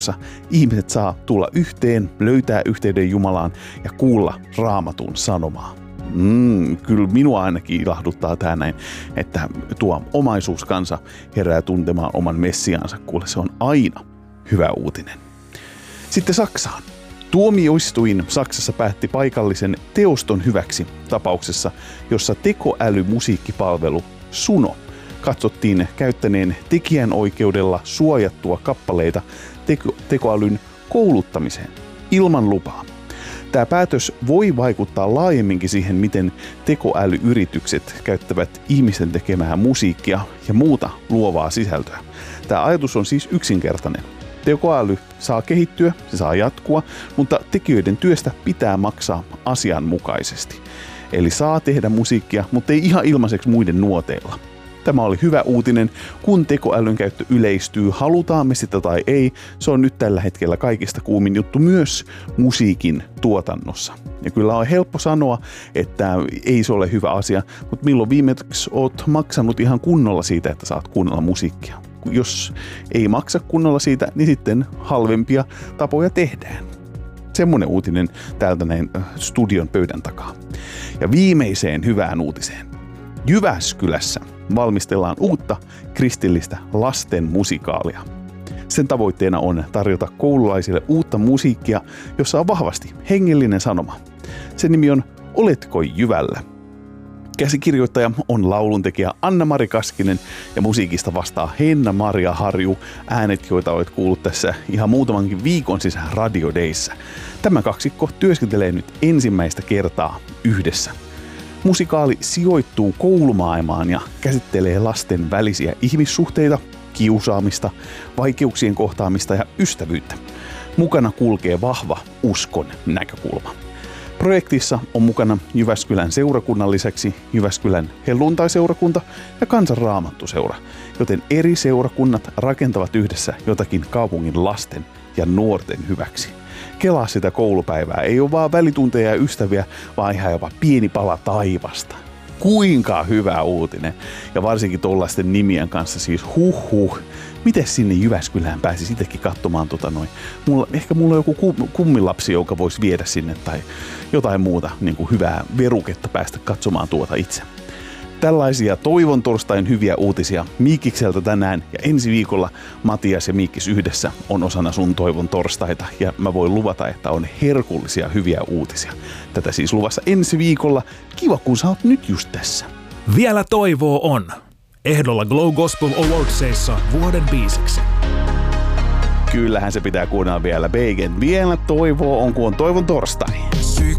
ihmiset saa tulla yhteen, löytää yhteyden Jumalaan ja kuulla Raamatun sanomaa. Kyllä minua ainakin ilahduttaa tämä näin, että tuo omaisuuskansa herää tuntemaan oman Messiaansa. Kuule, se on aina hyvä uutinen. Sitten Saksaan. Tuomioistuin Saksassa päätti paikallisen teoston hyväksi tapauksessa, jossa tekoälymusiikkipalvelu Suno katsottiin käyttäneen tekijänoikeudella suojattua kappaleita tekoälyn kouluttamiseen ilman lupaa. Tämä päätös voi vaikuttaa laajemminkin siihen, miten tekoälyyritykset käyttävät ihmisten tekemää musiikkia ja muuta luovaa sisältöä. Tämä ajatus on siis yksinkertainen. Tekoäly saa kehittyä, se saa jatkua, mutta tekijöiden työstä pitää maksaa asianmukaisesti. Eli saa tehdä musiikkia, mutta ei ihan ilmaiseksi muiden nuoteilla. Tämä oli hyvä uutinen, kun tekoälyn käyttö yleistyy, halutaan me sitä tai ei. Se on nyt tällä hetkellä kaikista kuumin juttu myös musiikin tuotannossa. Ja kyllä on helppo sanoa, että ei se ole hyvä asia, mutta milloin viimeksi oot maksanut ihan kunnolla siitä, että saat kuunnella musiikkia? Jos ei maksa kunnolla siitä, niin sitten halvempia tapoja tehdään. Semmoinen uutinen täältä näin studion pöydän takaa. Ja viimeiseen hyvään uutiseen. Jyväskylässä valmistellaan uutta kristillistä lasten musikaalia. Sen tavoitteena on tarjota koululaisille uutta musiikkia, jossa on vahvasti hengellinen sanoma. Sen nimi on Oletko jyvällä? Käsikirjoittaja on lauluntekijä Anna-Mari Kaskinen ja musiikista vastaa Henna-Maria Harju, äänet joita olet kuullut tässä ihan muutamankin viikon sisään Radio Dayssä. Tämä kaksikko työskentelee nyt ensimmäistä kertaa yhdessä. Musikaali sijoittuu koulumaailmaan ja käsittelee lasten välisiä ihmissuhteita, kiusaamista, vaikeuksien kohtaamista ja ystävyyttä. Mukana kulkee vahva uskon näkökulma. Projektissa on mukana Jyväskylän seurakunnan lisäksi Jyväskylän helluntai-seurakunta ja Kansan Raamattu-seura, joten eri seurakunnat rakentavat yhdessä jotakin kaupungin lasten ja nuorten hyväksi. Kelaa sitä koulupäivää, ei ole vaan välitunteja ja ystäviä, vaan ihan jopa pieni pala taivasta. Kuinka hyvä uutinen. Ja varsinkin tuollaisten nimien kanssa siis Miten sinne Jyväskylään pääsi sitäkin katsomaan Ehkä mulla on joku kummilapsi, joka voisi viedä sinne tai jotain muuta niin kuin hyvää veruketta päästä katsomaan tuota itse. Tällaisia Toivon torstain hyviä uutisia Miikikseltä tänään ja ensi viikolla Matias ja Miikkis yhdessä on osana sun Toivon torstaita ja mä voin luvata, että on herkullisia hyviä uutisia. Tätä siis luvassa ensi viikolla. Kiva kun sä oot nyt just tässä. Vielä toivoa on. Ehdolla Glow Gospel Awardsissa vuoden biisiksi. Kyllähän se pitää kuunnella vielä Bacon. Vielä toivoa on, kun on Toivon torstai.